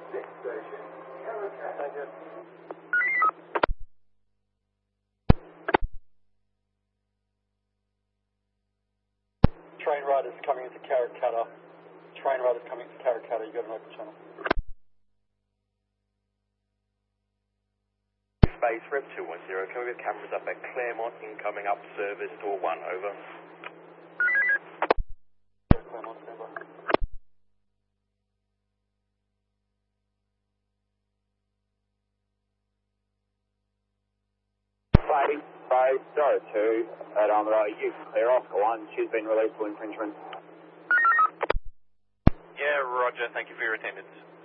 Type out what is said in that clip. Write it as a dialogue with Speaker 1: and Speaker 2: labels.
Speaker 1: Next station, Karrakatta. Thank you. Train riders coming into Karrakatta. Train riders coming into Karrakatta. You got an open channel.
Speaker 2: Space Rep 210, can we get cameras up at Claremont, incoming up service door 1, over.
Speaker 1: Claremont, stand by.
Speaker 3: Flight Road 02 at Armadale, you clear Oscar 1, she's been released for infringement.
Speaker 2: Yeah, roger, thank you for your attendance.